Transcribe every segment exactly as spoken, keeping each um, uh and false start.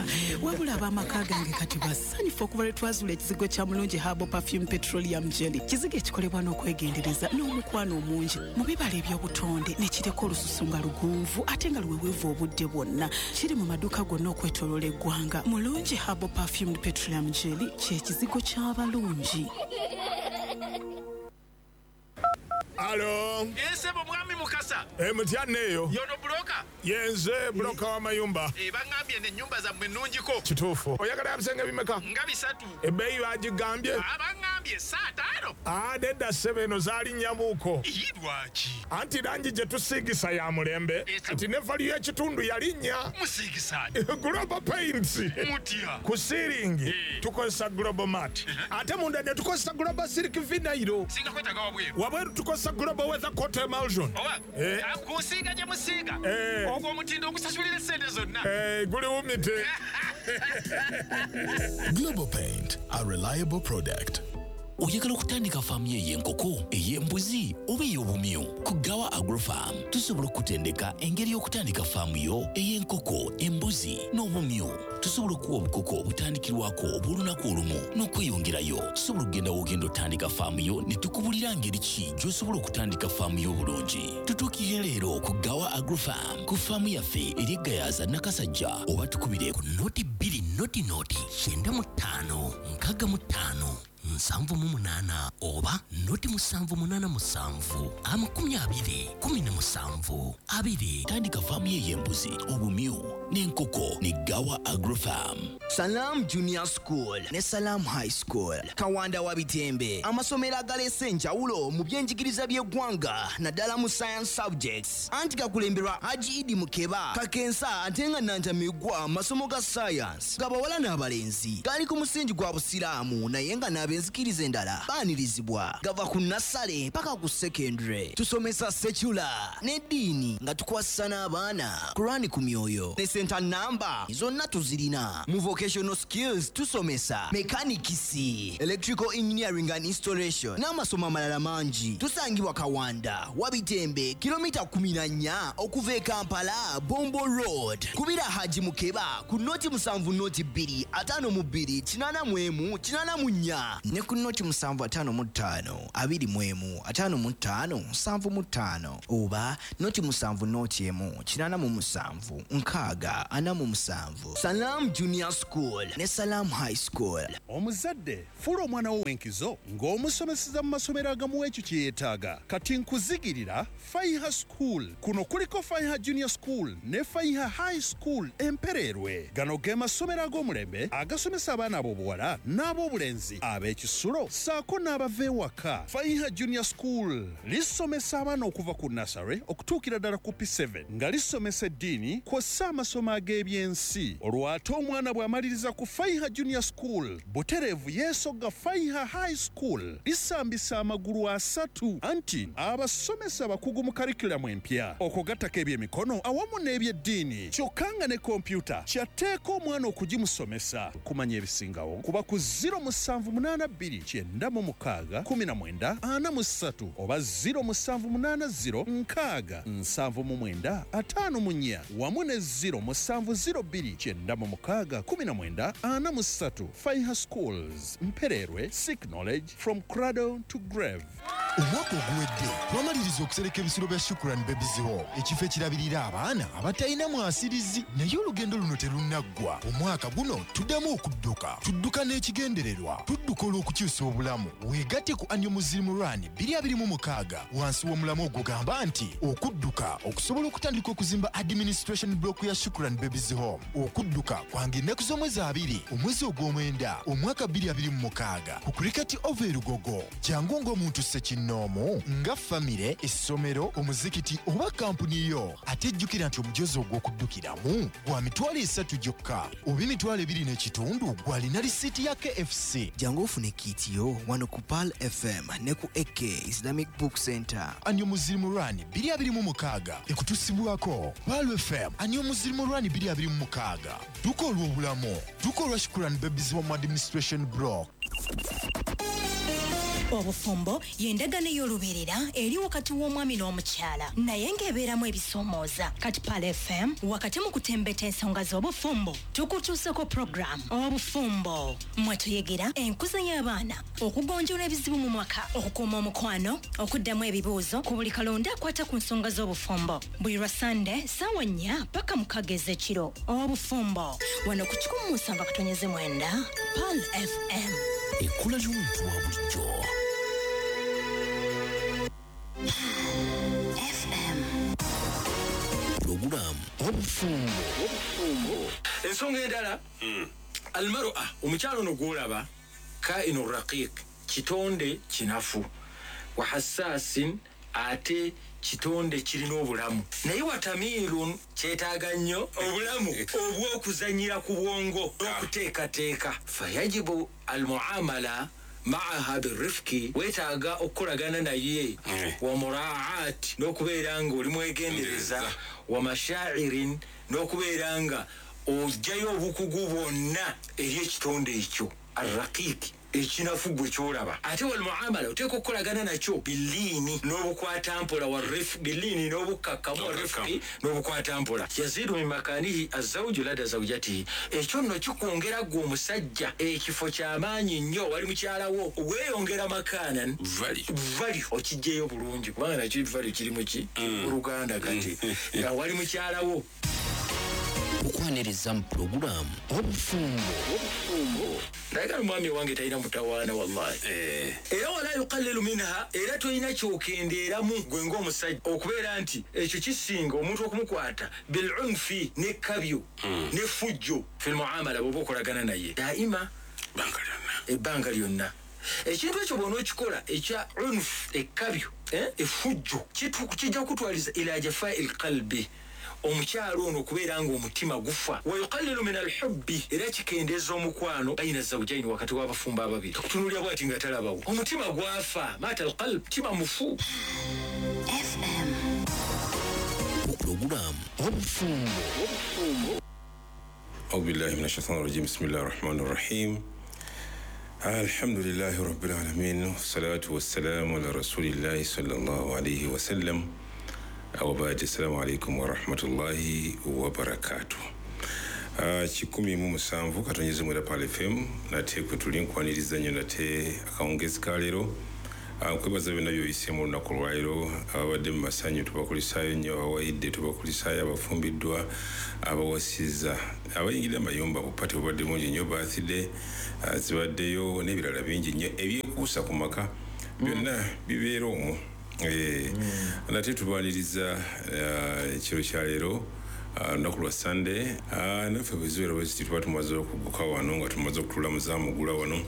wabula ab'amaka gange kati basanyufu okuva lwe twazula ekizigo kya mulungi Herbal Perfume Petroleum Jelly, kizigo ekikolebwa n'okwegendereza n'omukwano omungi mu bibala eby'obutonde ne kireka olususu nga lugunvu ate nga luweweevu obudde bwonna. Kiri mu maduuka gonna okwetooloola eggwanga. Mulungi Herbal Perfume Petroleum Jelly kye kizigo ky'abalungi. Alo. Ese bo mwami Mukasa. E mutyanne eyo. Yono bloka. Yenze bloka wa mayumba. E bangambye ne nyumba za mwenunjiko. Kituufu. Oyagala yabisenge bimeka? Nga bisatu. Ebbeeyi bagigambye? Abangambye saa taano. Ah, dedda ssebeno zaali nnyabuuko. Lwaki? Anti langi gye tusiigisa ya mulembe. Anti ne valiyu y'ekitundu yalinnya. Musiigisaani? Global Paints. Mutya. Ku siiringi tukozesa Global Mat. Ate munda ne tukozesa Global Silk Vinyl. Singa kwetaga wabweru. Wabweru tukozesa Global Weather Coat Emulsion. Owa. Eh. Akusiiga gye musiiga. Eh. Ogwo omutindo ogusasulira ssente zonna. Eh, guli wumite. Global Paint, a reliable product. Oyagala okutandika faamu y'enkoko, ey'embuzi oba ey'obumyu? Ku Gawa Agrofarm tusobola okutendeka engeri y'okutandika faamu yo ey'enkoko, embuzi n'obumyu. Tusobola okuwa obukoko obutandikirwako obw'olunaku olumu n'okweyongerayo. Tusobola okugenda w'ogenda otandika faamu yo ne tukubulira ngeri ki gy'osobola okutandika faamu yo obulungi. Tutuukire leero ku Gawa Agrofarm ku faamu yaffe eri Gayaza Nakasajja, oba tukubire ku noti bbiri noti noti kyenda mu ttaano nkaaga mu ttaano nsanvu mu munaana oba noti musanvu munaana musanvu amakumi abiri kumi na musanvu abiri. Tandika faamu y'embuzi, obumyu n'enkoko ne Gawa Agrofarm. Salam Junior School ne Salam High School Kawanda wa Bitembe, amasomero agalese enjawulo mu byenjigiriza by'eggwanga naddala mu science subjects. Anti gakulemberwa Haji Idi Mukeba Kakensa ate nga Nantamigwa masomo ga science gabawala n'abalenzi gali ku musingi gwa busiraamu naye nga n'abenzikiriza endala baanirizibwa. Gava ku nasale paka ku secondary. Tusomesa secular n'eddiini nga tukwasa n'abaana Qur'ani ku myoyo ne center number zonna tuzirina. Mu vocational skills tusomesa mechanicisi, electrical engineering and installation n'amasomo amalala mangi. Tusangibwa Kawanda wa Bitembe kilomita kumi na nnya okuva e Kampala Bombo Road. Kubira Haji Mukeba ku noti musanvu noti bbiri ataano mu bbiri kinaana mu emu kinaana mu nnya ne ku noti musanvu ataano mu ttaano abiri mu emu ataano mu ttaano nsanvu mu ttaano oba noti musanvu noti emu kinaana mu musanvu nkaaga ana mu musanvu. Salam Junior School ne Salam High School. Omuzadde fuula omwana wo enkizo ng'omusomeseza mu masomero agamu ekyo kye yeetaaga. Kati nkuzigirira Faiha School. Kuno kuliko Faiha Junior School ne Faiha High School Empererwe. Gano ge masomero ag'omulembe agasomesa abaana ab'obuwala n'ab'obulenzi ab'ekisulo saako n'abava ewaka. Faiha Junior School lisomesa abaana okuva ku nursery okutuukira ddala ku P seven nga lisomesa eddiini kw'ossa amasomo ag'ebyensi. Olwate omwana bw'amaliriza ku Faiha Junior School butereevu yeesogga Faiha High School lisambisa amagulu asatu anti abasomesa bakugu mu karikulamu empya okugattako ebyemikono awamu n'ebyeddiini kyokka nga ne kompyuta kyatteeka omwana okugimusomesa. Kumanya ebisingawo kuba ku zero musanvu munaana bbiri kyenda mu mukaaga kumi na mwenda ana mu ssatu oba zero musanvu munaana zero nkaaga nsanvu mu mwenda ataano mu nnya wamu ne zero musanvu zero bbiri kyenda mu mukaaga kumi na mwenda ana mu ssatu. Faiha Schools Mpererwe, seek knowledge from cradle to grave. Omwaka oguwedde twamaliriza okusereka ebisiro bya Shukran Babies Home, ekifo ekirabirira abaana abatalina mwasirizi, naye olugendo luno terunaggwa. Omwaka guno tuddamu okudduka, tudduka n'ekigendererwa, tudduka olw'okukyusa obulamu. Weegatte ku Annual Muslim Run bbiri abiri mu mukaaga wansi w'omulamu ogugamba nti okudduka okusobola okutandika okuzimba administration block ya Shukran Babies Home. Okudduka kwange ennaku z'omwezi abiri omwezi ogw'omwenda omwaka bbiri abiri mu mukaaga ku Cricket Over e Lugogo. Jangu ng'omuntu ssekinnoomu nga famire, essomero, omuzikiti oba kampuni yo. Ate jjukira nti omujozi ogw'okuddukiramu gwa mitwalo esatu gyokka oba emitwalo ebiri n'ekitundu gw'alina lisiiti ya K F C. Jangu ofune kiiti yo wano ku Pal F M ne ku A K Islamic Book Center. Annual Muslim Run bbiri abiri mu mukaaga ekutusibwako Pal F M. Annual Muslim Run bbiri abiri mu mukaaga duka olw'obulamu, duka olwa Shukran Babies Home Administration Block. Obufumbo y'endagaano ey'olubeerera eri wakati w'omwami n'omukyala naye ng'ebeeramu ebisoomooza. Kati Pal F M wakati mu kutembeta ensonga z'obufumbo tukutuuseko program Obufumbo mwe tuyegera enkuza y'abaana, okugonjoola ebizibu mu maka, okukuuma omukwano, okuddamu ebibuuzo ku buli kalonda akwata ku nsonga z'obufumbo. Buli lwa Sande ssaawa nnya paka mukaaga ez'ekiro. Obufumbo wano ku kikumi musanvu akatonyeze mwenda Pal F M. Ekkula ly'omuntu wa bulijjo. F M. Program Obufumbo. Obufumbo. Ensonga endala almar'a omukyalo ono gw'olaba kainu raqiq kitonde kinafu wa hassaasin ate kitonde kirina obulamu naye watamiirun kyetaaga nnyo obulamu obw'okuzanyira ku bwongo n'okuteekateeka fayajibu almuamala maaha birifki weetaaga okukolagana naye wa muraaat n'okubeera nga oli mwegendereza wa mashairin n'okubeera nga ojjayo obukugu bwonna eri ekitonde ekyo arraqiiki ekinafu gwe kyolaba ate wal muamala oteeka okukolagana nakyo biliini n'obukwatampola wa rif biliini n'obukakkamu wa rifqi n'obukwatampola yaziidu min makanihi azawju lada zawjatihi ekyo nno kikwongera gwe omusajja ekifo ky'amaanyi nnyo wali mukyalawo weeyongera makaanan vali vali okijjeeyo bulungi kubanga nakyo vali kiri mu ki oluganda kati nga wali mukyalawo okwaniriza mu program Obufumbo. Obufumbo. ndagala mwami wange talina mutawaana wallahi era wala yuqallilu minha era toyina kyokendeeramu gwe ng'omusajja okubeera nti ekyo kisinga omuntu okumukwata bilunfi n'ekkabyo n'effujjo fil muamala bw'oba okolagana naye daima ebbanga lyonna ekintu ekyo bw'ona okikola ekya unf ekkabyo effujjo kijja kutwaliza ila jafai lqalbi omukyalo ono okubeera nga omutima gufa wayuqallilu min alhubbi era kikendeeza omukwano bayina zawjaini wakati w'abafumbo ababiri okutunulira bwati nga talabawo omutima gwafa mata alqalb mutima mufu. F M. Program Obufumbo. Obufumbo. أعوذ بالله من الشيطان الرجيم بسم الله الرحمن الرحيم الحمد لله رب العالمين والصلاة والسلام على رسول الله صلى الله عليه وسلم وبعد السلام عليكم ورحمة الله وبركاته. kikumi mu musanvu katonyeze mwera Pal F M nate kwe tuli nkwaniriza nnyo nate akawungezi ka leero nkwebaza byonna byoyisemu olunaku lwaleero ababadde mu masanyu tubakulisaayo nnyo abawayidde tubakulisaayo abafumbiddwa abawasiza abayingirira amayumba bupate bubadde mungi nnyo birthday zibaddeyo n'ebirala bingi nnyo ebyekuusa ku maka byonna bibeera omwo. nate tubaliriza ekiro kya leero olunaku lwa Sunday naffe bwezibeera bweziti tuba tumaze okuguka wano nga tumaze okutula muzaamugula wano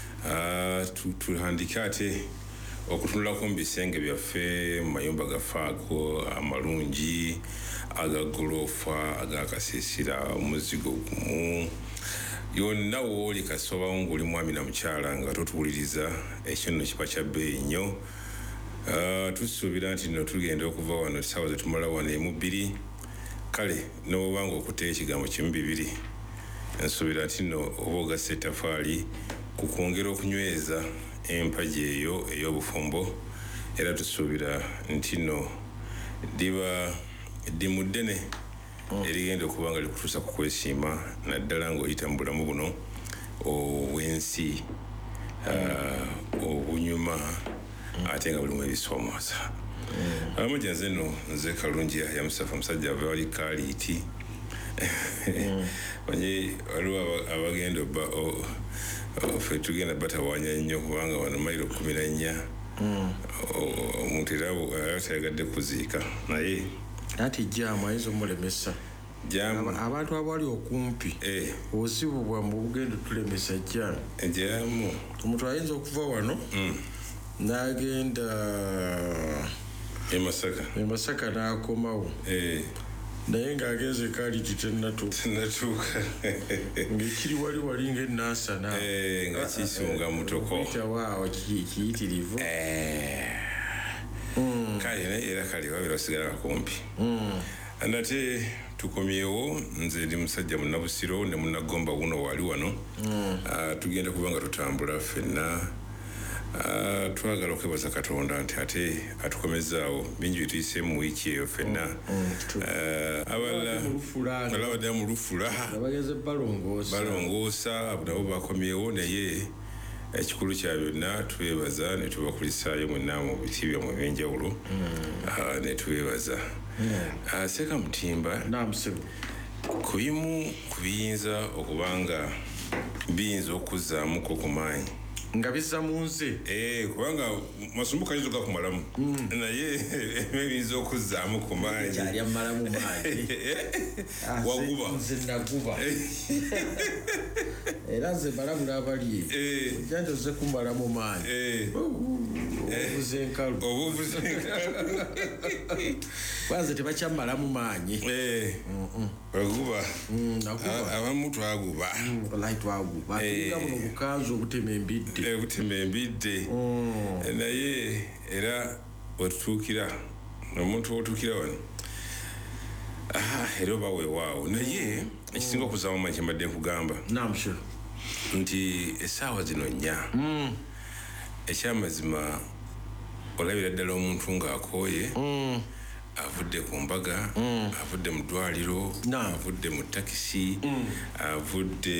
tuhandike ate okutunulako mu bisenge byaffe mu mayumba gaffe ago amalungi agagolofa agakasiisira omuzigo gumu yonna wooli kasobawo ng'oli mwami na mukyala nga totuwuliriza ekyo nno kiba kya bbeeyi nnyo. tusuubira nti nno tugenda okuva wano essaawa zetumala wano emu bbiri kale n'obanga okuteeka ekigambo kimu bibiri nsuubira nti nno oba ogassa ettafaali ku kwongera okunyweza empagi eyo ey'obufumbo era tusuubira nti nno liba ddimu ddene erigenda okuba nga likutuusa ku kwesiima naddala ng'oyita mu bulamu buno obw'ensi obunyuma ate nga bulimu ebisoomooza. Amajja nze nno nze Kalungi ya Musafa musajja ava wali Kaliiti onye waliwo abagenda ffe tugenda batawaanya nnyo kubanga wano mayiro kumi na nnya omuntu era tayagadde kuziika naye ati jaamu ayinza omulemesa abantu abali okumpi obuzibu bwamwe bugenda tulemesa jaamu jaamu omuntu ayinza okuva wano n'agenda e Masaka e Masaka n'akomawo naye ng'agenze Kaliiti tennatuuka ng'ekiri wali wali ng'ennaasana nga kisunga mutoko kitawaawo kiyitirivu kale naye era kale wabeera osigala kumpi nate tukomyewo nze ndi musajja munnabusiro ne munnagomba wuno waali wano tugenda kuba nga tutambula ffenna Uh, twagala okwebaza Katonda nti ate atukomezaawo bingi bye tuyise mu wiiki eyo ffenna abalala abadde mu lufula balongoosa nabo bakomyewo naye ekikulu kya byonna twebaza ne tubakulisaayo mwenna mu biti byammwe ebyenjawulo ne twebaza Seeka Mutimba ku bimu ku biyinza okubanga biyinza okuzzaamuko ku maanyi nga bisa munze eh kubanga masumbuka yizo gakumalamu naye ebinzo okuzzaamu ku maanyi yali amalamu maanyi waguba nze naguba era ze balabula abali eh janjo ze kumala mu maanyi eh obuze nkalu obuze nkalu kwanza tebakyamala mu maanyi eh waguba naguba abamu twaguba wallahi twaguba tuga buno bukanzo obutema embidde ebutema embidde naye era otutuukira omuntu otuukira wano aha era oba weewaawo naye ekisinga okuzaamu manyi kyembadde nkugamba namusho nti essaawa zino nnya ekyamazima olabira ddala omuntu ng'akooye avudde ku mbaga avudde mu ddwaliro avudde mu takisi avudde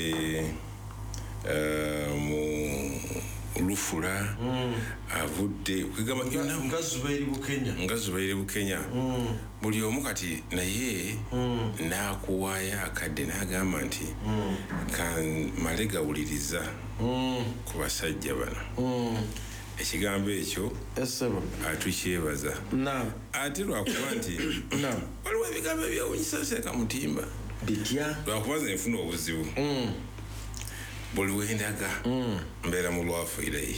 mu lufula avudde kwegamba nga zubairi bukenya nga zubairi bukenya buli omu kati naye n'akuwaayo akadde n'agamba nti kamale gawuliriza ku basajja bano ekigambo ekyo atukyebaza ate lwakuba nti waliwo ebigambo ebyewunyisa Seeka Mutimba bitya lwakuba nze nfuna obuzibu buli wendaga mbeera mu lwafiireyi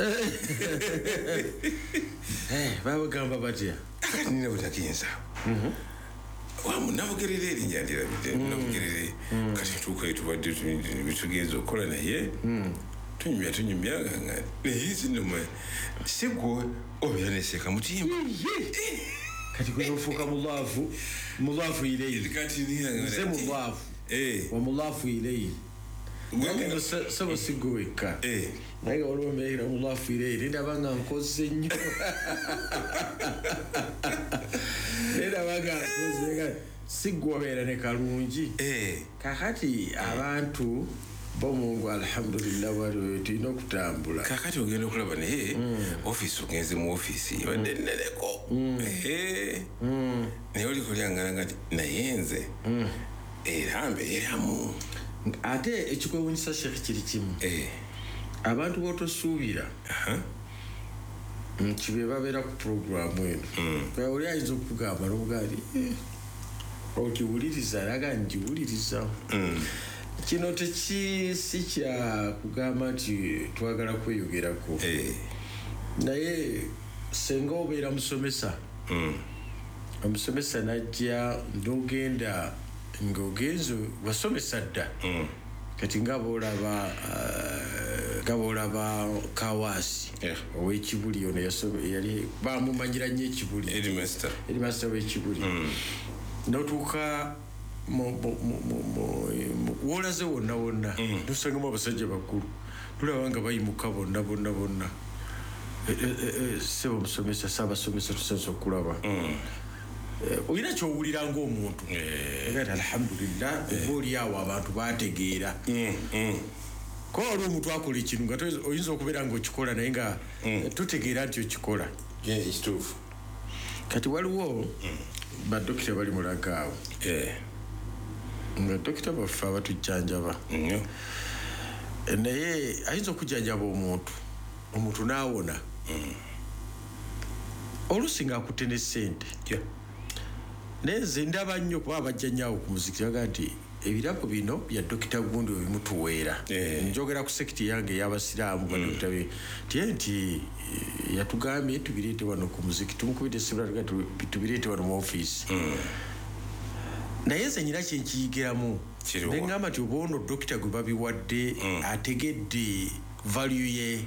babagamba batya akati nina butakinza wamu nabugerera erinnya ndirabidde nabugerere kati tuukayo tubadde bitugenza okukola naye tunyumya tunyumya nga naye zinoma sigwe obeera ne Seeka Mutimba kati kwe ofuuka mulwafu mulwafu ireyi kati nze mulwafu omulwafu ireyi Ngange sabo sigwe wekka naye waliwo mbeera mulwafu ireyi ndaba nga nkoze nnyo ndaba nga nkoze nga sigwe obeera ne kalungi kakati abantu bomungu alhamdulillah waliwo tulina okutambula kakati ogenda okulaba naye ofiisi ogenze mu ofiisi badde nneneko naye oliko lyangana nti naye nze era mbeeramu ate ekikwewunyisa Sheikh kiri kimu abantu botosuubira nti be babeera ku puroguramu eno oli ayinza okugamba n'obugaali okiwuliriza alaga ngiwuliriza kino tekisi kya kugamba nti twagala kweyogerako naye senga obeera musomesa omusomesa najja n'ogenda ng'ogenze wasomesa dda kati nga boolaba nga boolaba Kawaasi ow'ekibuli ono yali bamumanyira nnyo ekibuli erimasita w'ekibuli n'otuuka wolaze wonna wonna nosangamu abasajja bakulu tulaba nga bayimuka bonna bonna bonna sebo musomesa saabasomesa tusansa okulaba olina kyowulira ng'omuntu agati alhamdulillah oba oliawo abantu bategeera ko waliwo omuntu akola ekintu nga oyinza okubeera ngaokikola naye nga tutegeera nti okikola ekituufu kati waliwo badokita bali mulagaawo nga dokita baffe abatujjanjaba naye ayinza okujjanjaba omuntu omuntu n'awona oluusi ng'akutte ne ssente naye nze ndaba nnyo kuba abajjanyaawo ku muziki baga nti ebirabo bino bya dokita gundi webimutuweera njogera ku sekiti yange ey'abasiraamu badokita be tiye nti yatugambye tubireete wano ku muziki tumukubidde sibula tubireete wano mu ofiisi naye nze nyina kyenkiyigiramu neŋŋamba nti oba ono dokita gwe babiwadde ategedde value ye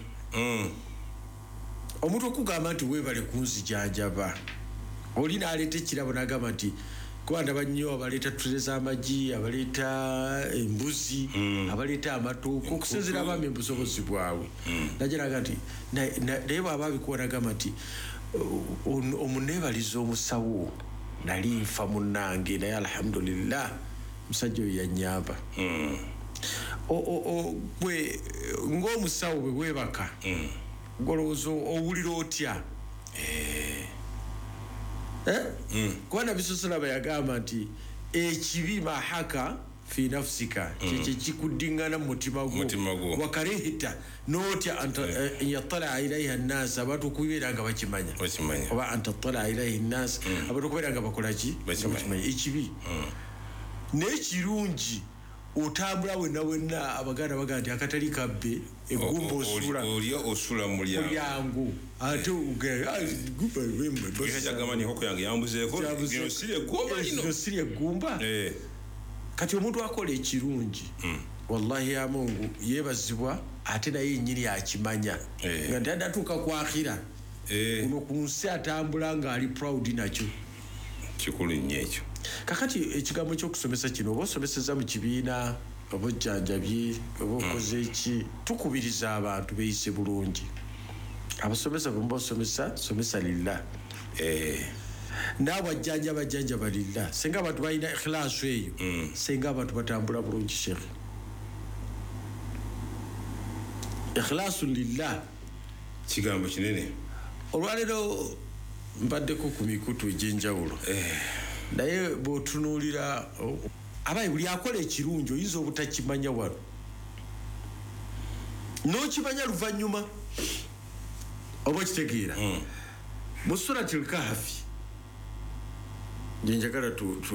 omuntu okugamba nti weebale kunzijanjaba oli n'aleeta ekirabo n'agamba nti kwanda banyo abaleta tuleza amaji abaleta embuzi mm. abaleta amatuko okusinzira abami busobozi bwawe mm. najiraga nti naye baba bikoraga mati omunebalizo omusawo nali nfa munange naye alhamdulillah musajja yanyamba mm. o o gwe ng'omusawo bwe webaka mm. golozo owulira otya eh eh mm. kwana bisusula bayagamba nti ekibi mahaka fi nafsika mm. kikudingana mu mutima gwo wakarihita notya anta mm. yatala ilaiha an-nas abatu kubiranga bakimanya bakimanya oba anta tala ilaiha an-nas mm. abatu kubiranga bakolaki bakimanya ekibi mm. n'ekirungi otambula wenna wenna abaganda bagandi akatali kabbe egumba osula olio osula mulyango ate uge gumba wemwe bose gamani hoko yange yambuzeeko gino sire gumba lino sire gumba eh kati omuntu akola ekirungi mm. wallahi ya Mungu yebazibwa ate naye nyiri akimanya eh. nga ndanda tuka kwa akhira eh kuno kunsi atambula nga ali proud nakyo kikulu nnyo kakati ekigambo ky'okusomesa kino oba osomeseza mu kibiina oba ojjanjabye oba okoze eki tukubiriza abantu beeyise bulungi abasomesa bwe basomesa somesa lillah eh nabo ajjanja bajjanja balillah senga abantu balina ikhlasu eyo mm. senga abantu batambula bulungi shekhi ikhlasu lillah kigambo kinene olwalero mbaddeko ku mikutu egy'enjawulo eh naye botunulira abayi buli akola ekirungi oyinza obutakimanya wano n'okimanya luvannyuma oba okitegeera mu suratul kahfi njenjagala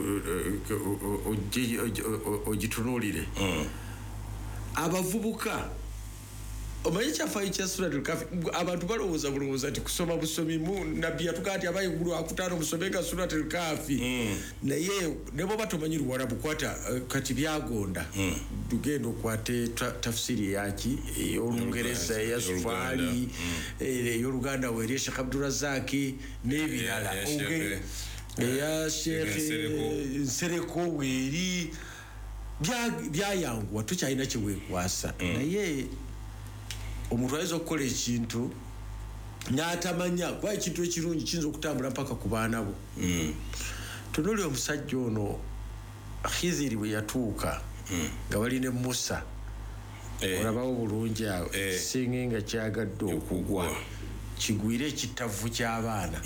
ogitunulire abavubuka omanyi kyafaayo kya suratul kahfi abantu balowooza bulowooza nti kusoma busomi mu nabbi yatugaa nti abayi gulu akutaano musomenga suratul kahfi naye ne bwoba tomanyi luwarabu kwata kati byagonda tugenda okwata tafsiri yaki ey'olungereza eya sufaali ey'oluganda weeri Sheikh Abdurazaki n'ebirala eya Sheikh Nsereko weeri byayanguwa tukyalina kyeweekwasa naye omuntu ayinza okukola ekintu n'atamanya kuba ekintu ekirungi kiyinza okutambula mpaka ku baana bo tunuli omusajja ono Khiziri bwe yatuuka nga bali ne Musa olabawo bulungi awo ekisinge nga kyagadde okugwa kigwire ekitavu ky'abaana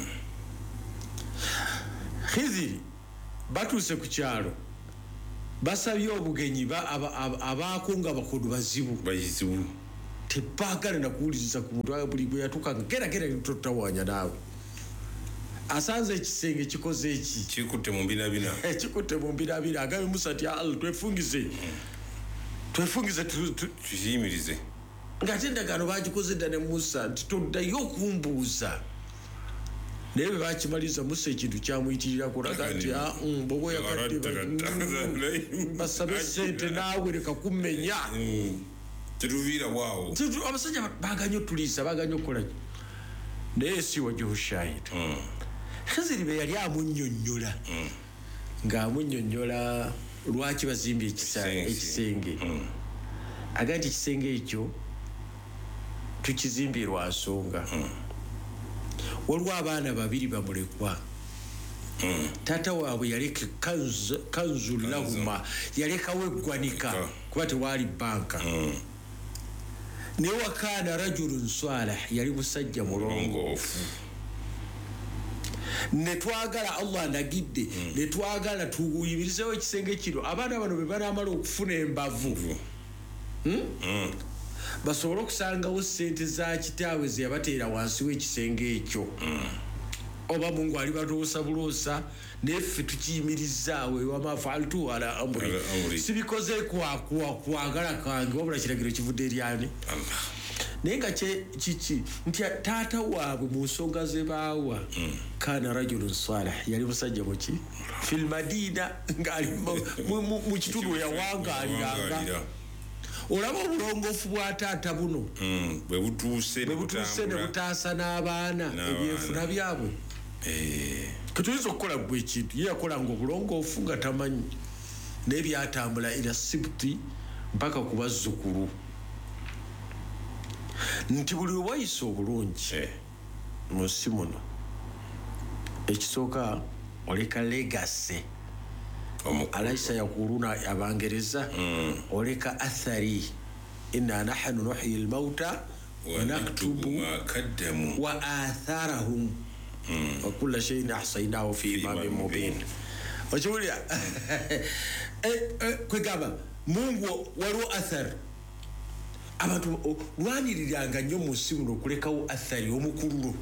Khiziri batuuse ku kyalo basabye obugenyi abaako nga bakodu bazibu bazibu tebagala nakuwuliriza ku muntu buli bwe yatuuka gera gera totawanya naawe asanze ekisenge kikoze eki kikutte mu mbinabina kikutte mu mbinabina agabe Musa ti al twefungize twefungize tuyimirize ng'ate endagaano bagikoze dda ne Musa nti toddayo okumbuuza naye bwe bakimaliza Musa ekintu kyamuyitirira kulaga nti boba oyakadde basabe ssente naawe leka kummenya tetuviira waawo abasajja baganya otuliisa baganya okukola naye si wajuhu shahid Khiziri be yali amunnyonnyola ng'amunnyonnyola lwaki bazimbye ekisenge aga nti ekisenge ekyo tukizimbye lwa nsonga waliwo abaana babiri bamulekwa taata waabwe yaleka kanzu lahuma yalekawo eggwanika kuba tewaali banka naye wakaana rajulun salih yali musajja mulongoofu netwagala Allah ndagidde netwagala tuyimirizewo ekisenge kino abaana bano be banaamala okufuna embavu basobole okusangawo ssente za kitaawe ze yabateera wansi w'ekisenge ekyo oba mungu ali batoosa buloosa neffe tukiyimirizaawo ewamafaltu ala amri sibikoze kwagala kange wabula kiragiro kivudde eryani naye nga kiki nti taata waabwe mu nsonga ze baawa kaana rajulun salih yali musajja muki fil madina ng'ali mu kitundu yawangaaliranga olaba obulongoofu bwa taata buno bwe butuuse ne butaasa n'abaana ebyefuna byabwe eh katuyinza okukola gwe ekintu ye yakola nga obulongoofu nga tamanyi n'ebyatambula ila sibuti mpaka ku bazzukulu nti buli wayisa obulungi mu nsi muno ekisooka oleka legacy alayisa yakuluna abangereza oleka athari inna nahnu nuhyi almauta wa naktubu ma qaddamu wa atharahum wa kulla shay'in ahsaynahu fi imamin mubin ojulia eh kwegaba Mungu waliwo athar abantu lwaniriranga nnyo mu nsi muno okulekawo athari omukululo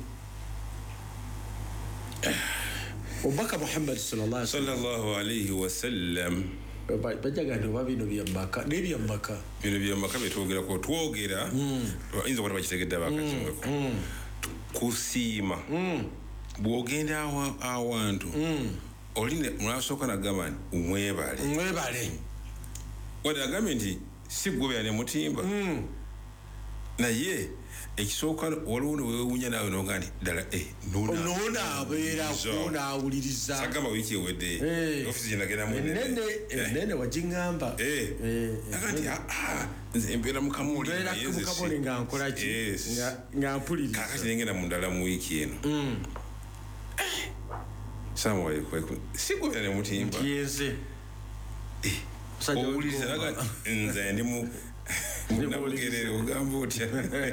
Obaka Muhammad sallallahu alayhi wa sallam bajaga ndo babino byamaka nebyamaka bino byamaka betwogera ko twogera inzo kwata bakitegedde bakachimweko kusima bwogenda awantu oline mwasoka na gamani umwebale umwebale wada gamenti sigwe ne mutimba naye ekisooka waliwo wewuunya nawe nogandi ddala eh nona abeera kuna awuliriza sagamba wiiki ewedde ofisi gyenagenda mu nene nene wagingamba agandi nze mbeera mukamuli nga nkola ki nga mpuliriza kakati nengenda mu ndala mu wiiki eno samwalekweku sigwe ne mutimba yenze owuliriza naga nze ndi mu nabugerere ugamba otya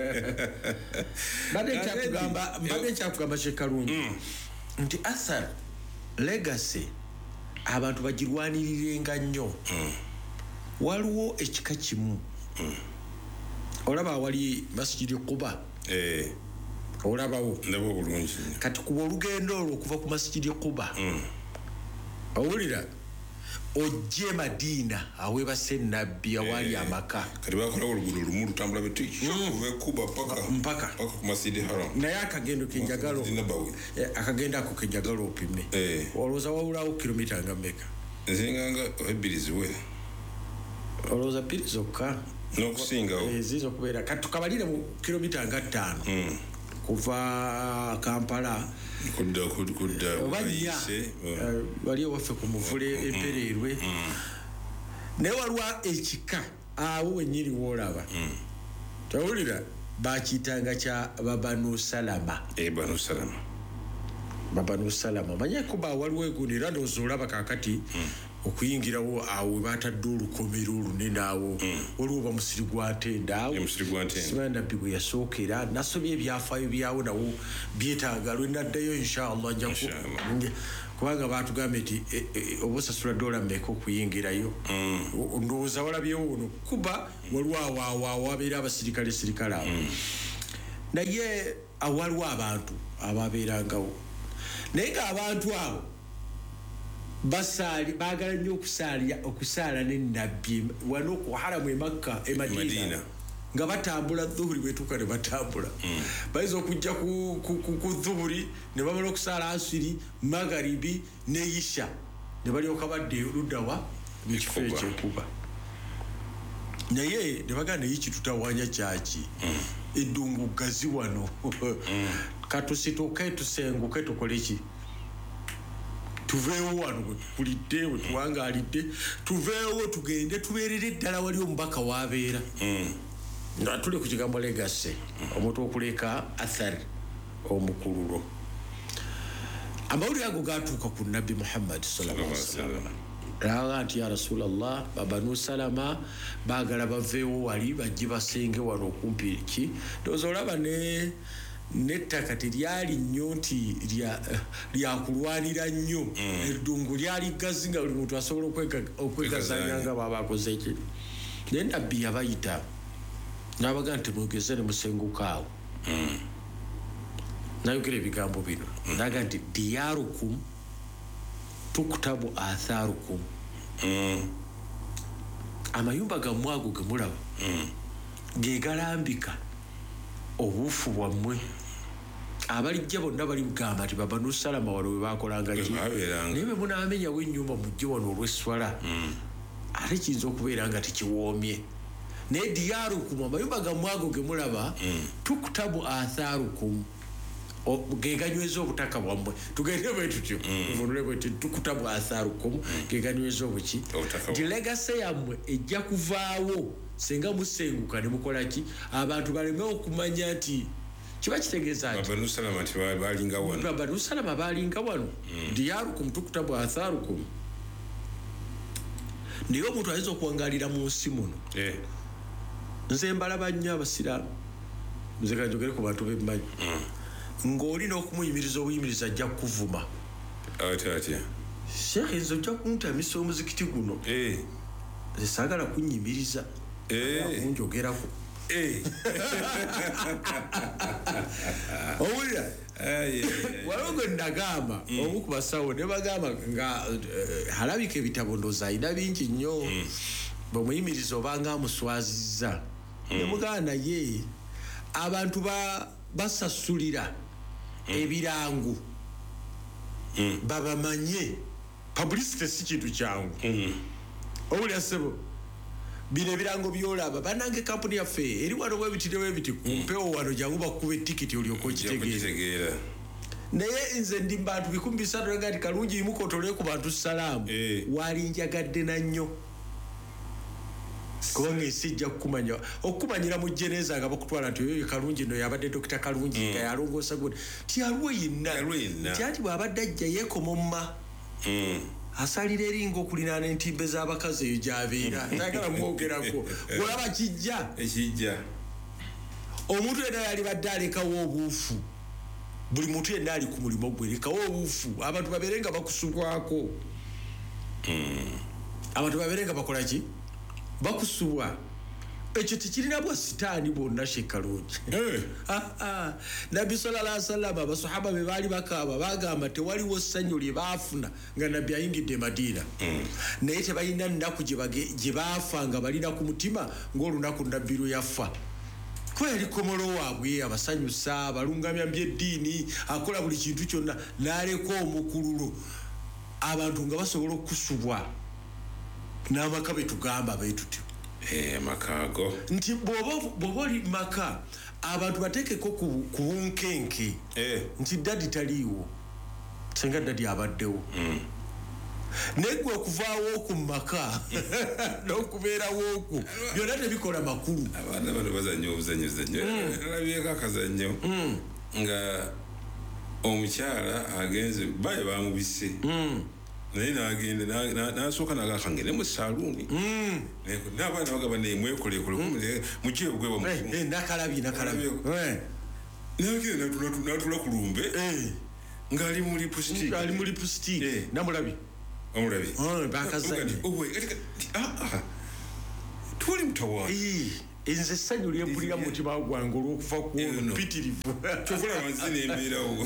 bade kyakugamba bade kyakugamba kyekalungi nti athar legacy abantu bagirwanirirenga nnyo waliwo ekika kimu olaba wali masjidi Quba eh olabawo ndabo bulungi kati kuba olugendo olwo okuva ku masjidi Quba awulira ojje Madina aweba senabbi awali amaka kati bakola oluguudo lumu lutambula betiki kuve Kuba paka mpaka paka ku Masjid Haram naye akagendo kenjagalo akagenda ako kenjagalo opime olowooza wawulawo kilomita nga mmeka zinganga ebbiri ziwera olowooza bbiri zokka n'okusingawo zizo okubeera kati tukabalire mu kilomita nga ttaano kuva Kampala kudda kudda bayise bali waffe ku muvule empererwe ne walwa ekika awo wenyiri wolaba tawulira bakitanga kya Babanu Salama e Banu Salama Babanu Salama manye kuba waliwo egunira ndozolaba kakati okuyingirawo awo batadde olukomero olunene awo waliwo bamusiri gwatenda awo simanda bigwe yasookera nasobye ebyafaayo byawo nawo byetaaga lwenaddayo inshallah nja kubanga batugambye nti obusasula dola mmeka okuyingirayo ndowooza walabyewo ono kuba waliwo awaawo abeera abasirikale sirikale awo naye awaliwo abantu ababeerangawo naye ng'abantu abo basali bagala nnyo okusaala okusaala n'ennabbi wano ku haramu e Makka e Madina nga batambula dhuhuri betuuka ne batambula bayinza okujja ku dhuhuri ne bamala okusaala asiri magharibi ne isha ne balyoka badde luddawa mu kifo ekyekuba naye ne baganda yiki tutawanya kyaki eddungu gazi wano katusituke tusenguke tukole ki tuveewo wano kulidde wetuwangalidde tuveewo tugende tubeerere ddala wali omubaka wabeera nga tuli ku kigambo legacy omuntu okuleka athar omukululo amawulire ago gatuuka ku nabbi Muhammad sallallahu alaihi wasallam raga nti ya Rasulallah Babanu Salama baagala baveewo wali bajje basenge wano okumpi ki ndowooza olaba ne nettaka teryali nnyo nti lyakulwanira nnyo eddungu lyali gazi nga buli muntu asobola okwegazanya nga baba akoze ki naye nabbi yabayita n'abaga nti mwegeze ne musenguka awo nayogera ebigambo bino naga nti diyarukum tukutabu atharukum amayumba gammwe ago gemulaba gegalambika obuufu bwammwe abalijja bonna bali kugamba nti Babanu Salama wano we bakolanga ki naye bwe munaamenyawo ennyumba mujje wano olw'esswala ate kiyinza okubeera nga tekiwoomye naye diyarukum amayumba gammwe ago ge mulaba tukutabu atharukum geganyweza obutaka bwammwe tugende bwe tutyo munule bwe tukutabwa atharukum geganyweza obuki nti legacy yammwe ejja kuvaawo senga musenguka ne mukola ki abantu baleme okumanya nti kiba kitegeeza nti Banu Salama nti balinga wano Banu Salama balinga wano diyarukum tukutabwa atharukum naye omuntu ayinza okuwangalira mu nsi muno nze mbalaba nnyo abasiraamu nze kanjogere ku bantu bemmanyi ng'olina okumuyimiriza obuyimiriza ajja kukuvuma ate atya sheekh nze ojja kuntamisa omuzikiti guno nze saagala kunnyimiriza kunjogerako owulira waliwo gwe nagamba omu ku basawo ne bagamba nga alabika ebitabo ndoozi alina bingi nnyo bwemuyimiriza obanga amuswazizza ne mugamba naye abantu basasulira ebirango babamanye publicity si kintu kyangu owulira ssebo bino ebirango byolaba banange kampuni yaffe eri wano bwebitirewo ebiti kumpewo wano jangu bakuba etikiti olyoka okitegeera naye nze ndi bantu bikumi bisatu nga nti kalungi imukotole ku bantu salaamu walinjagadde nannyo kubanga esijja kukumanya okukumanyira mu jeneza nga bakutwala nti oyo kalungi no yabadde dokita kalungi nga yalongoosa gwe ti yalwe yenna nti ati bw'abadde ajja yeekomomma asalira eringa okulinaana entimbe z'abakazi eyo gy'abeera tayagala mwogerako olaba kijja ekijja omuntu yenna yali badde alekawo obuufu buli muntu yenna ali ku mulimu gwe lekawo obuufu abantu babeere nga bakusubwako abantu babeere nga bakola ki bakusubwa ekyo tekirina bwa sitaani bwonna shekalungi nabbi sallallahu alaihi wasallam abasahaba be baali bakaaba bagamba tewaliwo ssanyu lye baafuna nga nabbi ayingidde Madiina naye tebalina nnaku gye baafa nga balina ku mutima ng'olunaku nabbi lwe yafa kuba yali komolo waabwe abasanyusa balungamya byeddiini akola buli kintu kyonna n'aleka omukululo abantu nga basobola okusubwa n'amaka be tugamba beetutyo amakago nti bw'oba oli maka abantu bateekeko ku bunkenke nti dadi taliiwo senga dadi abaddewo naye gwe okuvaawo ku maka n'okubeerawo oku byonna tebikola makulu abaana bano bazannya obuzannyo zannyo alabyeko akazannyo nga omukyala agenze baye bamubise naye nagende nasooka nagakangene mu saaluuni n'abaana bagamba naye mwekolekole mugire bugweba nakalabye nakalabye nagende natula ku lumbe ng'ali mu lipusitiki ali mu lipusitiki namulabye omulabye bakazanye tuli mutawaana nze essanyu lyempulira mu mutima gwange olw'okufa kw'olwo mpitirivu kyovulaba nzine embeerawo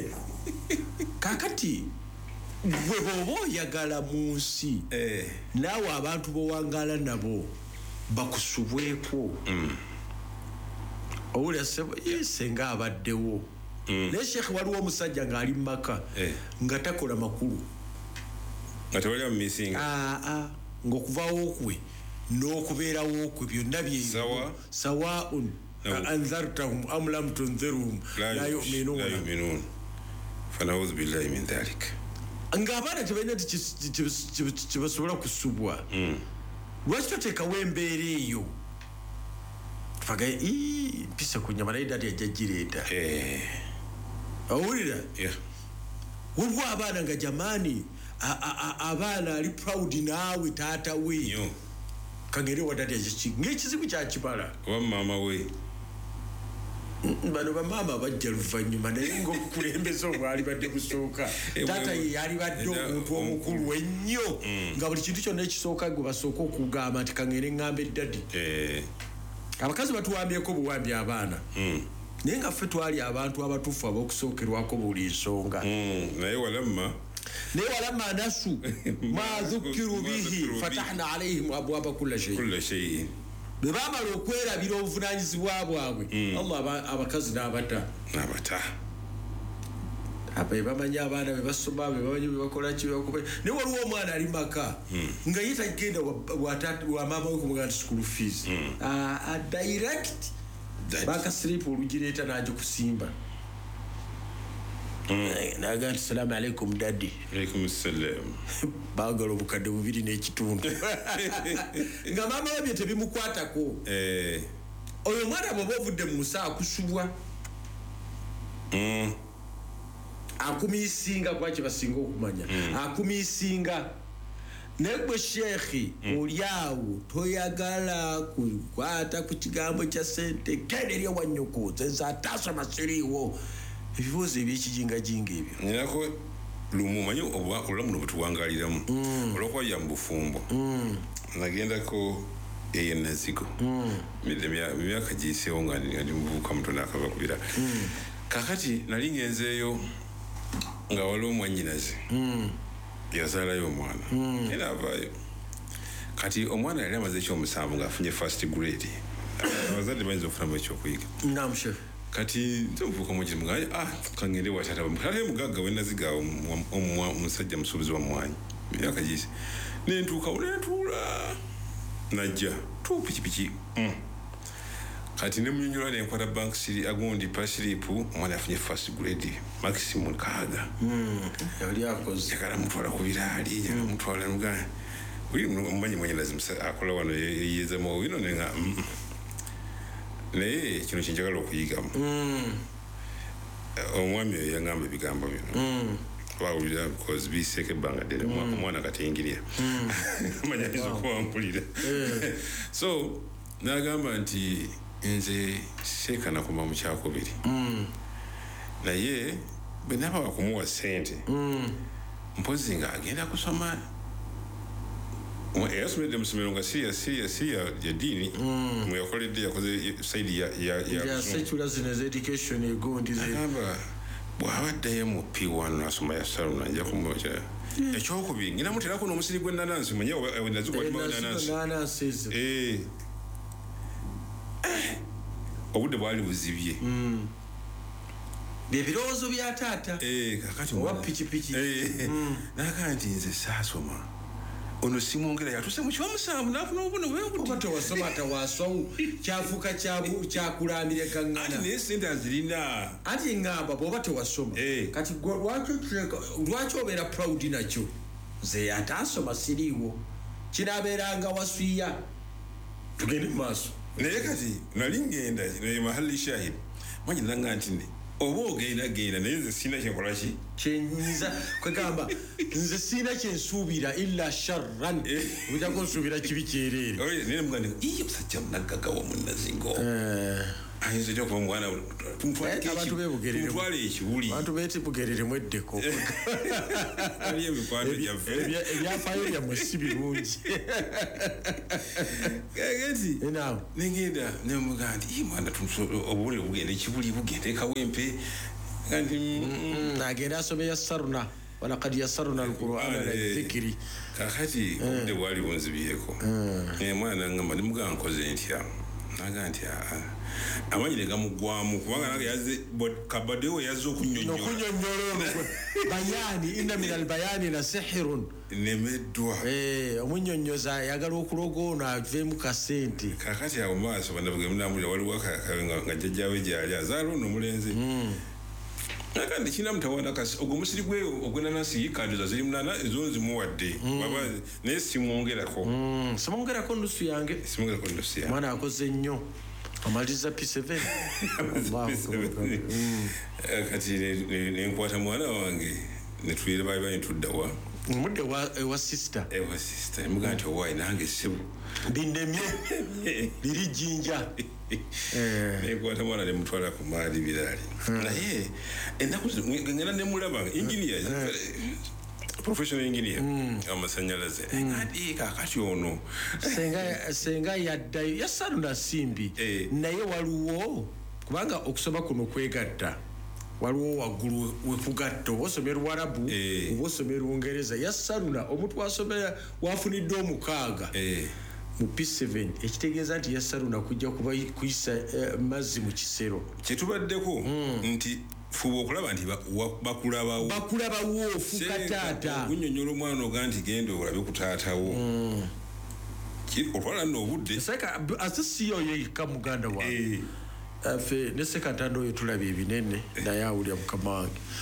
kakati bwe bw'oba oyagala mu nsi naawe abantu b'owangala nabo bakusubweko owulira senga abaddewo naye sheekh waliwo omusajja ng'ali mu maka nga takola makulu nga tewali amumisinga ng'okuvaawo kwe n'okubeerawo kwe byonna byeyo sawaun anzartahum am lam tunzirhum la yu'minuun fanauzu billahi min dhalik ng'abaana tebalina tebasobola kusubwa lwaki toteekawo embeera eyo tufagaye mpisa ku nyama naye dati yajja gireeta owulira waliwo abaana nga jamaani abaana ali proud naawe taata we kagere wadati yakiki ng'ekizibu kyakibala oba maama we bano bamaama bajja luvannyuma naye ngaokukulembeza obwali badde busooka taata ye yali badde omuntu omukulu ennyo nga buli kintu kyonna ekisooka gwe basooka okugamba nti kangere eŋŋamba eddadi abakazi batuwambyeko buwambi abaana naye nga ffe twali abantu abatuufu ab'okusookerwako buli nsonga naye walamma naye walamma nasu ma dhukiru bihi fatahna alaihim abwaba kulla shay'in bwe baamala okwerabira obuvunanyizibwa bwabwe allah abakazi n'abata n'abata abe bamanyi abaana be basoma be bamanyi bebakola ki naye waliwo omwana ali maka nga ye tagenda wa maama we kumuga nti school fees direct bakasiripu olugireeta n'agikusimba naga nti salamu alaikum daddy. Alaikum salam. Baagala obukadde bubiri n'ekitundu nga maama we bye tebimukwatako. Eh. Oyo mwana bw'oba ovudde mu musa akusubwa. Mm. Akumiisinga kwaki basinga okumanya. Akumiisinga. Negwe shekhi oli awo toyagala kukwata ku kigambo kya sente genda eri ewanyoko nze atasoma siriiwo. Ebibuuzo eby'ekijingajinga ebyo. Nyinako lumu manyi obulamu no butuwangaliramu olwokuba ya mu bufumbo. Nagendako eyo nazigo. Emyaka giyiseewo nga ndi muvubuka mutono akava kubira. Kakati nali ngenzeeyo nga waliwo mwannyinaze yazaalayo omwana era avaayo. Kati omwana yali amaze ekyomusanvu ng'afunye first grade. Abazadde bayinza okufunamu ekyokuyiga. Naam chef. Kati nze muvubuka mugirimu nga ah kangende watata bamukale mugagga we naziga omusajja musuubuzi wa mwanyi myaka giyise nentuuka nentuula najja tu pikipiki. Kati ne munyonyola nenkwata bank siri agundi pasiripu omwana afunye first grade maximum kaaga. Yali akoze yakala mutwala ku biraali yakala mutwala mugana uli mumanyi mwannyinazi akola wano yeyezemu wino nenga naye kino kyenjagala okuyigamu. Omwami oyo yangamba ebigambo bino bawulira because biseeka ebbanga ddene omwana katengirya manya ayinza okuwampulira. So n'agamba nti nze seeka nakoma mu kyakubiri naye bwe naba wakumuwa ssente mpozi nga agenda kusoma eyasomedde mu ssomero nga siya siya siya ya ddiini mweyakoledde yakoze saidi ya seculars in education egundi agamba bw'abaddayo mu P one nasoma ya saluna nja kumwoca ekyokubiri ngina muterako n'omusiri gw'ennanansi manye nazigwananansi obudde bwali buzibye ebirowoozo bya taata kakati owa pikipiki nagaa nti nze saasoma ono simwongera yatuse mu kyomusanvu nafuna obuno oba tewasoma atawaaswamu kyafuuka kyakulambire kaŋŋana ati naye sente azirina ati ŋŋamba bw'oba tewasoma kati lwaki obeera proud nakyo nze ataasoma siriiwo kinaabeeranga waswiya tugende mu maaso naye kati nali ngenda naye mahali shahid manyi nanga nti ne oba ogenda genda naye nze sina kyenkola ki kyenyinza kwegamba nze sina kyensuubira illa sharran obujjako nsuubira kibi kyereere naye mugandi iye musajja munaggagawa munnazingo ayinza etya okuba mwana abantu bebugereremutwale ekiwuli abantu beti bugereremu eddeko ebikwano gyaffe ebyafaayo byammwe si birungi kati negenda nemugaa nti iye mwana obubonero bugenda ekibuli bugenda ekawempe kanti agenda asome yassaruna walakad yassaruna alqur'ana lidhikiri kakati obudde bwali bunzibyeko mwana nangamba nemugaa nkoze ntya naga nti amanyi ne gamugwamu kubanga nange yaze kabadewo yazze okunyonnyola bayani inna min albayani la sihirun nemeddwa omunyonnyoza ayagala okuloga ono aveemu kasente kakati awo maaso bandabugemunambulira waliwo nga jjajjawe gyali azaala ono omulenzi nakandi kina mutawanda kasi ogwo musiri gwe ogwenanasi yikandiza ziri munana ezo nzimuwadde waba naye simwongerako simwongerako nusu yange simwongerako nusu yange mwana akoze nnyo amaliza P seven kati nenkwata mwana wange netuyire baali bayintuddawa omudde ewa sister ewa sister emugaa nti owaayi nange ssebo bindemye liri jjinja nekwata mwana nemutwala ku maali biraali naye ennaku ngenda nemulaba engineer professional engineer amasanyalaze ngadi kakati ono senga yaddayo yasaluna simbi naye waliwo kubanga okusoma kuno kwegatta waliwo waggulu wekugatta oba osomera Luwarabu oba osomera Lungereza yasaluna omuntu wasomera wafunidde omukaaga mu P seven ekitegeeza nti yasaluna kujja kuba kuyisa mazzi mu kisero kyetubaddeko nti fuba okulaba nti bakulabawo bakulabawo ofuka taata ogunyonnyola omwana oga nti genda olabe ku taatawo otwala nno obudde ate si oyo yekka muganda wange ffe ne sekatanda oyo tulaba ebinene naye awulira mukama wange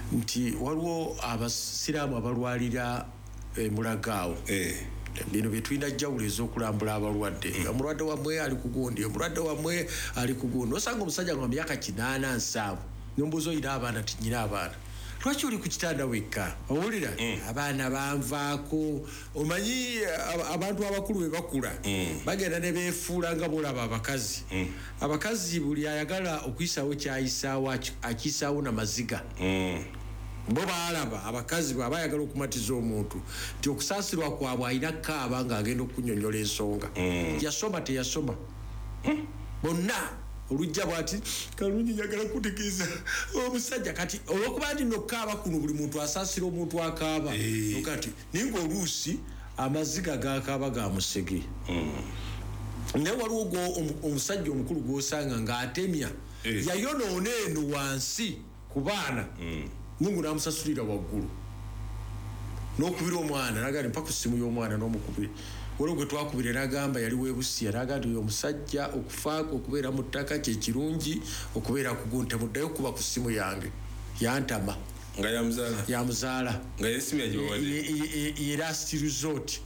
nti waliwo abasiraamu abalwalira e, mulagaawo eh. bino byetulina jjawulo ez'okulambula abalwadde nga mulwadde wamwe ali kugundi mulwadde wamwe ali kugundi osanga omusajja nga myaka kinaana nsanvu nombuuza oyina abaana tinyina abaana lwaki oli ku kitanda wekka owulira abaana banvaako omanyi abantu abakulu bwe bakula bagenda ne beefuula nga bolaba abakazi abakazi buli ayagala okuyisaawo kyayisaawo akiyisaawo namaziga bo baalaba abakazi bwe abayagala okumatiza omuntu nti okusaasirwa kwabwe alina kaaba ng'agenda okunyonyola ensonga yasoma teyasoma bonna olujja bwati kalungi njagala kutegeeza omusajja kati olwokuba nti nokaaba kuno buli muntu asaasira omuntu akaaba kati ninga oluusi amaziga gakaaba ga musege naye waliwo omusajja omukulu gwosanga ng'atemya yayonoona eno wansi ku baana mungu namusasulira waggulu n'okubira omwana naga mpaka ku ssimu y'omwana n'omukubira waliwo gwe twakubira n'agamba yali weebusiya n'agamba nti omusajja okufaako okubeera mu ttaka kye kirungi okubeera kugunte muddayo kuba ku ssimu yange yantama nga yamuzaala yamuzaala nga yesimu yagibawadde ye last resort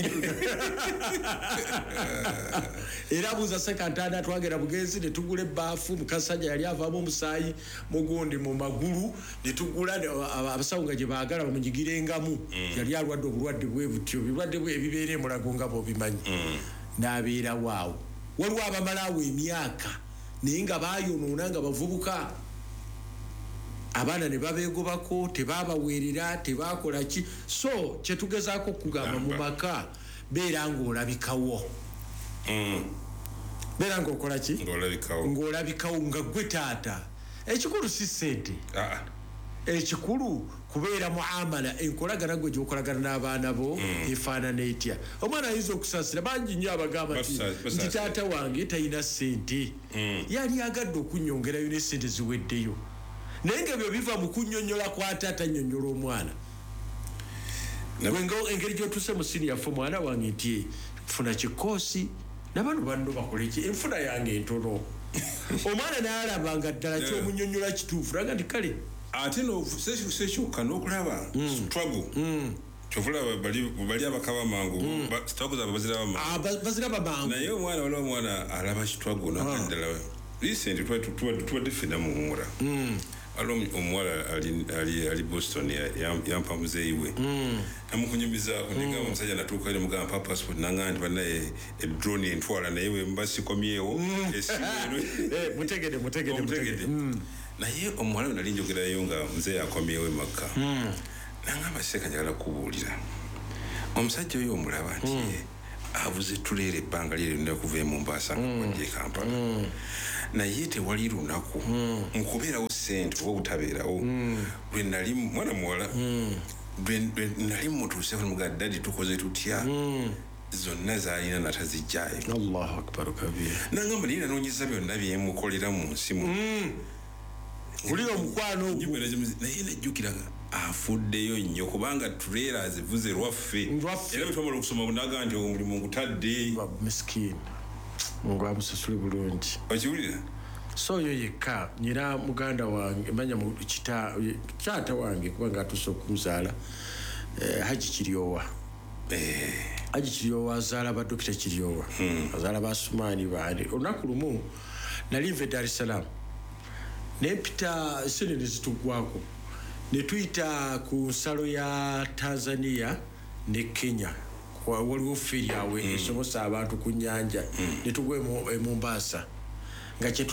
era buuza sekantanda twagera bugenzi ne tugula ebbaafu mukasajja yali avaamu omusaayi mugundi mu magulu ne tugula abasawo nga gye baagala bamunyigirengamu yali alwadde obulwadde bwe butyo birwadde bwe ebibeera emulago nga bwobimanyi n'abeerawo awo waliwo abamalaawo emyaka naye nga baayonoona nga bavubuka abaana ne babeegobako tebabaweerera tebakola ki so kyetugezaako okugamba mu maka beera ng'olabikawo beera ng'okola ki ng'olabikawo nga gwe taata ekikulu si ssente ekikulu kubeera muamala enkolagana gwe gyokolagana n'abaana bo efaanana etya omwana ayinza okusaasira bangi nnyo abagamba nti taata wange talina ssente yali agadde okunyongerayo n'essente ziweddeyo naye nga byo biva mu kunnyonnyola kwa taata nnyonnyola omwana gwenga engeri gy'otuuse mu siniya ffe mwana wange nti funa kikoosi nabano banno bakoleki enfuna yange entono omwana n'alabanga ddala kyomunnyonnyola kituufu naga nti kale ate nosekyuka n'okulaba struggle kyovulaba bali abakaba mangu struggle zaabwe baziraba mangu naye omwana waliwo omwana alaba struggle nakaddala recent tubadde ffena mu mura alo omuwala ali Boston yampa muzeeyiwe namukunyumizaako ndigamba omusajja natuuka ne mugamba mpa passport nanga nti bannaye edrone entwala naye we mba sikomyewo mutegede mutegede naye omuwala we nali njogerayo nga muzeeyi akomyewo emakka nangamba seeka njagala kubuulira omusajja oyo omulaba nti avuze tuleera ebbanga lye lyonna kuva e Mombasa nga kwajja e Kampala naye tewali lunaku nkubeerawo ssente oba obutabeerawo lwe nali mwana muwala lwe nali mutuuseeko nemugaa dadi tukoze tutya zonna zaalina natazijjayo allahu akbar kabira nangamba naye nanoonyeza byonna byemukolera mu nsi mu ulira omukwano naye najjukiranga afuddeyo nnyo kubanga tuleera azivuze lwaffe era betwamala okusoma bunaga nti omulimu ngutadde miskini mungu amusasule bulungi okiwulira so oyo yekka nyina muganda wange manya kyata wange kubanga atuuse okumuzaala haji kiryowa haji kiryowa azaala badokita kiryowa azaala basumaani baani olunaku lumu nali nve Dar es Salaam nempita sene nezitugwako netuyita ku nsalo ya Tanzania ne Kenya waliwo feri yawe esomosa abantu ku nnyanja netugwa e Mombasa nga